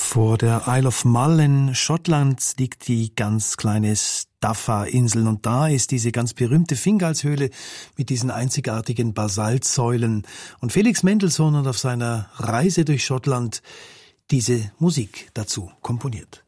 Vor der Isle of Mull in Schottland liegt die ganz kleine Staffa-Insel und da ist diese ganz berühmte Fingalshöhle mit diesen einzigartigen Basaltsäulen. Und Felix Mendelssohn hat auf seiner Reise durch Schottland diese Musik dazu komponiert.